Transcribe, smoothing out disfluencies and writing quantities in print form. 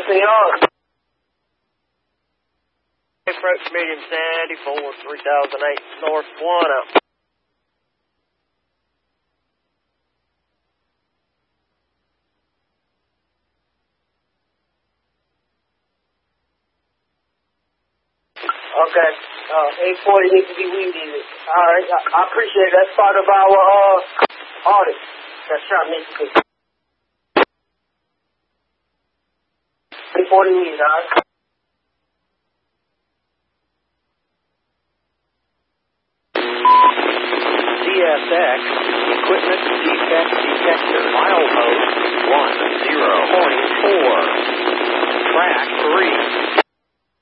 yard. Approach medium Sandy, 3008 North 1 up. Okay. 840 needs to be weeded. Alright, I appreciate it. That's part of our audit. That's shot Mississippi. 840 weeded, alright? CSX, equipment defect detector, milepost 10.4, track 3.